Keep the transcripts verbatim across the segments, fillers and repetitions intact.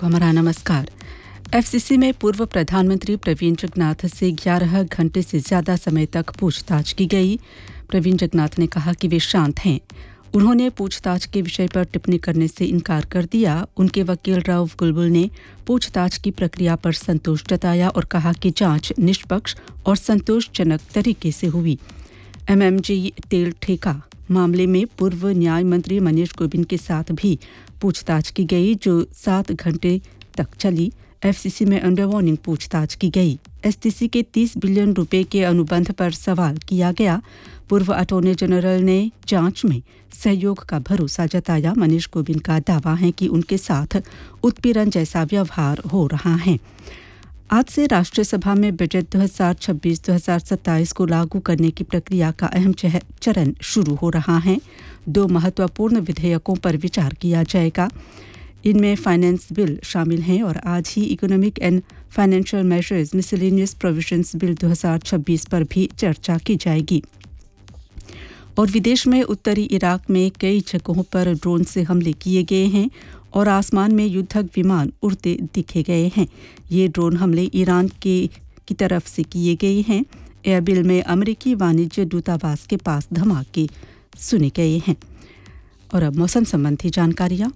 हमारा नमस्कार। एफसीसी में पूर्व प्रधानमंत्री प्रवीण जगन्नाथ से ग्यारह घंटे से ज्यादा समय तक पूछताछ की गई। प्रवीण जगन्नाथ ने कहा कि वे शांत हैं। उन्होंने पूछताछ के विषय पर टिप्पणी करने से इनकार कर दिया। उनके वकील रऊफ बुलबुल ने पूछताछ की प्रक्रिया पर संतोष जताया और कहा कि जांच निष्पक्ष और संतोषजनक तरीके से हुई। एमएमजी तेल ठेका मामले में पूर्व न्याय मंत्री मनीष गोबिंद के साथ भी पूछताछ की गई, जो सात घंटे तक चली। एफसीसी में अंडर वार्निंग पूछताछ की गई। एसटीसी के तीस बिलियन रुपए के अनुबंध पर सवाल किया गया। पूर्व अटॉर्नी जनरल ने जांच में सहयोग का भरोसा जताया। मनीष गोबिंद का दावा है कि उनके साथ उत्पीड़न जैसा व्यवहार हो रहा है। आज से राष्ट्रीय सभा में बजट दो हज़ार छब्बीस दो हज़ार सत्ताईस को लागू करने की प्रक्रिया का अहम चरण शुरू हो रहा है। दो महत्वपूर्ण विधेयकों पर विचार किया जाएगा। इनमें फाइनेंस बिल शामिल हैं और आज ही economic and financial measures miscellaneous provisions bill दो हज़ार छब्बीस पर भी चर्चा की जाएगी। और विदेश में उत्तरी इराक में कई जगहों पर ड्रोन से हमले किए गए हैं और आसमान में युद्धक विमान उड़ते दिखे गए हैं। ये ड्रोन हमले ईरान के की तरफ से किए गए हैं। एरबिल में अमेरिकी वाणिज्य दूतावास के पास धमाके सुने गए हैं। और अब मौसम संबंधी जानकारियां।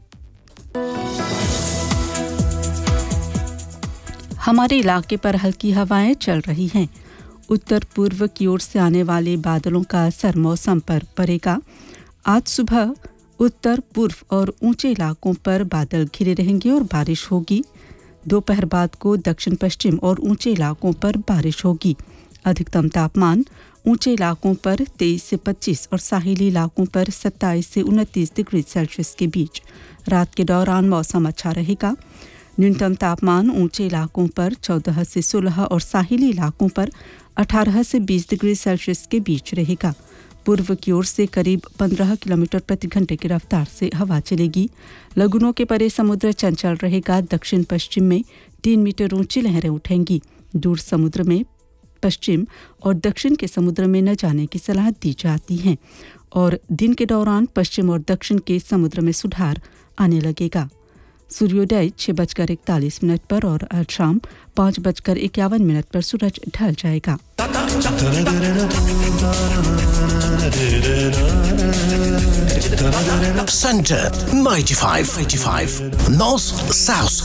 हमारे इलाके पर हल्की हवाएं चल रही हैं। उत्तर पूर्व की ओर से आने वाले बादलों का असर मौसम पर पड़ेगा। आज सुबह उत्तर पूर्व और ऊंचे इलाकों पर बादल घिरे रहेंगे और बारिश होगी। दोपहर बाद को दक्षिण पश्चिम और ऊंचे इलाकों पर बारिश होगी। अधिकतम तापमान ऊंचे इलाकों पर तेईस से पच्चीस और साहिली इलाकों पर सत्ताईस से उनतीस डिग्री सेल्सियस के बीच। रात के दौरान मौसम अच्छा रहेगा। न्यूनतम तापमान ऊंचे इलाकों पर चौदह से सोलह और साहिली इलाकों पर अठारह से बीस डिग्री सेल्सियस के बीच रहेगा। पूर्व की ओर से करीब पंद्रह किलोमीटर प्रति घंटे की रफ्तार से हवा चलेगी। लगुनों के परे समुद्र चंचल रहेगा। दक्षिण पश्चिम में तीन मीटर ऊंची लहरें उठेंगी। दूर समुद्र में पश्चिम और दक्षिण के समुद्र में न जाने की सलाह दी जाती है और दिन के दौरान पश्चिम और दक्षिण के समुद्र में सुधार आने लगेगा। सूर्योदय छह बजकर इकतालीस मिनट पर और आज शाम पाँच बजकर इक्यावन मिनट पर सूरज ढल जाएगा। Center ninety-five, eighty-five, North South